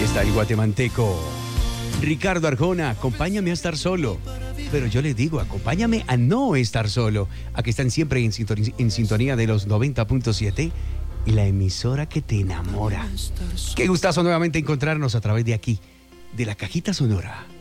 está el guatemalteco Ricardo Arjona, acompáñame a estar solo. Pero yo les digo, acompáñame a no estar solo. A que están siempre en sintonía de los 90.7 y la emisora que te enamora. Qué gustazo nuevamente encontrarnos a través de aquí, de la cajita sonora.